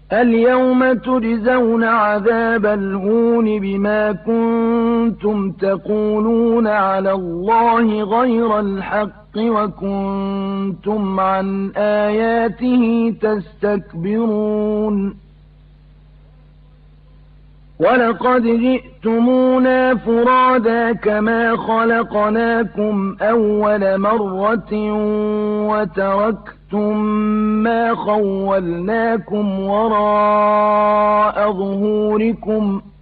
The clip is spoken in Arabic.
اليوم تجزون عذاب الهون بما كنتم تقولون على الله غير الحق وكنتم عن آياته تستكبرون ولقد جئتمونا فرادا كما خلقناكم أول مرة وتركتم ما خولناكم وراء ظهوركم